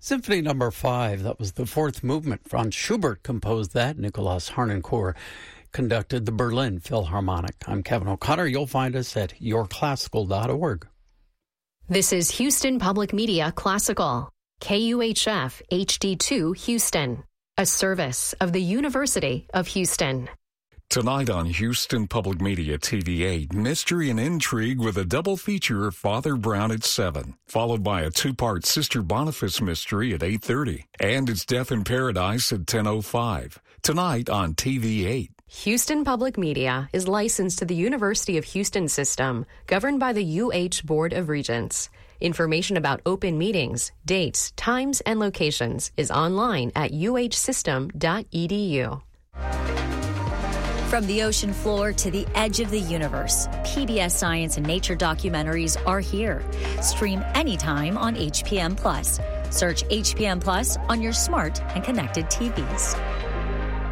Symphony Number 5, that was the fourth movement. Franz Schubert composed that. Nicolas Harnoncourt conducted the Berlin Philharmonic. I'm Kevin O'Connor. You'll find us at yourclassical.org. This is Houston Public Media Classical, KUHF HD2 Houston, a service of the University of Houston. Tonight on Houston Public Media TV8, mystery and intrigue with a double feature of Father Brown at 7, followed by a two-part Sister Boniface mystery at 8:30, and It's Death in Paradise at 10:05. Tonight on TV8. Houston Public Media is licensed to the University of Houston system, governed by the UH Board of Regents. Information about open meetings, dates, times, and locations is online at uhsystem.edu. From the ocean floor to the edge of the universe, PBS Science and Nature documentaries are here. Stream anytime on HPM Plus. Search HPM Plus on your smart and connected TVs.